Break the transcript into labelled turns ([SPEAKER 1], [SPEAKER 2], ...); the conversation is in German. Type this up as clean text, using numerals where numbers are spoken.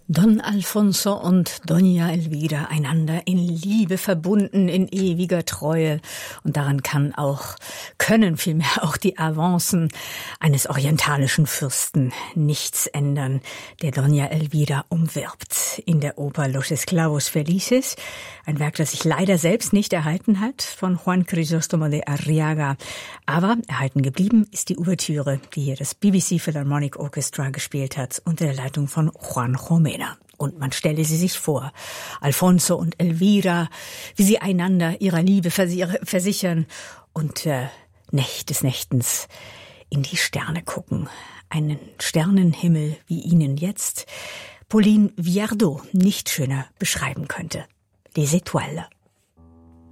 [SPEAKER 1] Don Alfonso und Doña Elvira, einander in Liebe verbunden, in ewiger Treue. Und daran können vielmehr auch die Avancen eines orientalischen Fürsten nichts ändern, der Doña Elvira umwirbt in der Oper Los Esclavos Felices. Ein Werk, das sich leider selbst nicht erhalten hat, von Juan Crisóstomo de Arriaga. Aber erhalten geblieben ist die Ouvertüre, die hier das BBC Philharmonic Orchestra gespielt hat, unter der Leitung von Juan Jomena. Und man stelle sie sich vor, Alfonso und Elvira, wie sie einander ihrer Liebe versichern und des Nächtens in die Sterne gucken. Einen Sternenhimmel, wie ihnen jetzt Pauline Viardot nicht schöner beschreiben könnte. Les Étoiles.